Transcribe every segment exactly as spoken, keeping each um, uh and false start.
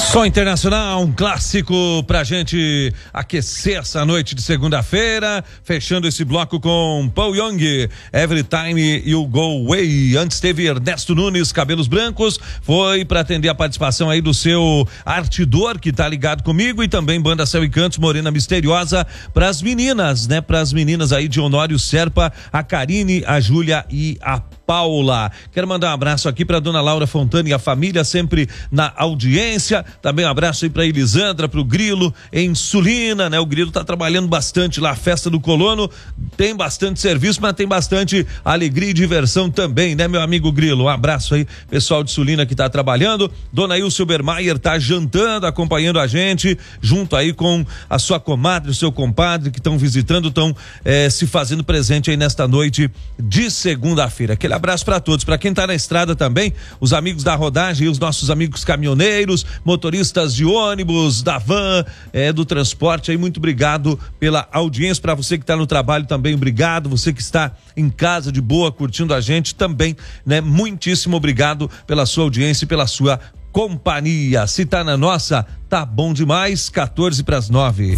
Som Internacional, um clássico pra gente aquecer essa noite de segunda-feira, fechando esse bloco com Paul Young, Every Time You Go Away. Antes teve Ernesto Nunes, Cabelos Brancos, foi pra atender a participação aí do seu Artidor, que tá ligado comigo, e também Banda Céu e Cantos, Morena Misteriosa, pras meninas, né, pras meninas aí de Honório Serpa, a Karine, a Júlia e a Paula. Quero mandar um abraço aqui para dona Laura Fontana e a família, sempre na audiência. Também um abraço aí para Elisandra, pro Grilo em Sulina, né? O Grilo tá trabalhando bastante lá, a festa do Colono tem bastante serviço, mas tem bastante alegria e diversão também, né, meu amigo Grilo? Um abraço aí, pessoal de Sulina que tá trabalhando. Dona Ilse Bermaier tá jantando, acompanhando a gente, junto aí com a sua comadre, o seu compadre, que estão visitando, estão eh, se fazendo presente aí nesta noite de segunda-feira. Aquele abraço para todos, para quem tá na estrada também, os amigos da rodagem e os nossos amigos caminhoneiros, motoristas de ônibus, da van, é, do transporte aí, muito obrigado pela audiência. Para você que tá no trabalho também, obrigado. Você que está em casa de boa curtindo a gente também, né? Muitíssimo obrigado pela sua audiência e pela sua companhia. Se tá na nossa, tá bom demais. quatorze para as nove.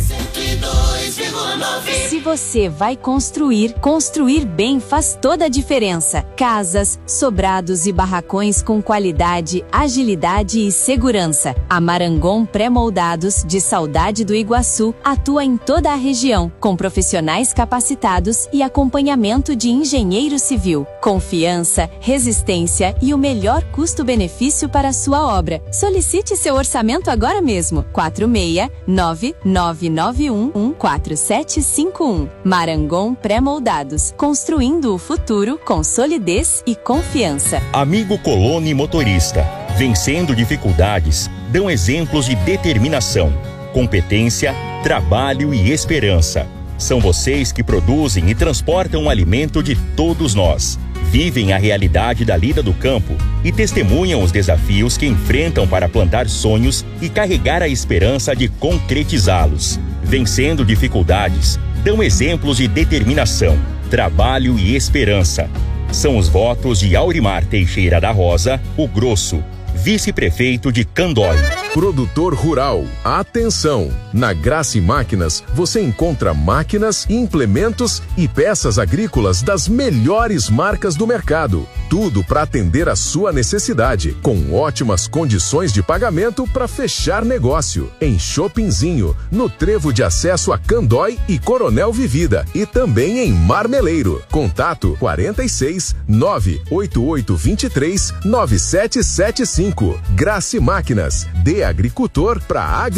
Se você vai construir, construir bem faz toda a diferença. Casas, sobrados e barracões com qualidade, agilidade e segurança. A Marangon Pré-Moldados, de Saudade do Iguaçu, atua em toda a região, com profissionais capacitados e acompanhamento de engenheiro civil. Confiança, resistência e o melhor custo-benefício para a sua obra. Solicite seu orçamento agora mesmo. quatro seis nove nove nove um um quatro sete cinco um. Marangon Pré-Moldados, construindo o futuro com solidez e confiança. Amigo Coloni motorista, vencendo dificuldades, dão exemplos de determinação, competência, trabalho e esperança. São vocês que produzem e transportam o alimento de todos nós. Vivem a realidade da lida do campo e testemunham os desafios que enfrentam para plantar sonhos e carregar a esperança de concretizá-los. Vencendo dificuldades, dão exemplos de determinação, trabalho e esperança. São os votos de Aurimar Teixeira da Rosa, o Grosso, vice-prefeito de Candói. Produtor rural, atenção! Na Grace Máquinas você encontra máquinas, implementos e peças agrícolas das melhores marcas do mercado. Tudo para atender a sua necessidade, com ótimas condições de pagamento para fechar negócio. Em Shoppingzinho, no trevo de acesso a Candói e Coronel Vivida, e também em Marmeleiro. Contato quarenta e seis, nove oito oito dois três, nove sete sete cinco. Grace Máquinas, de agricultor para agricultor.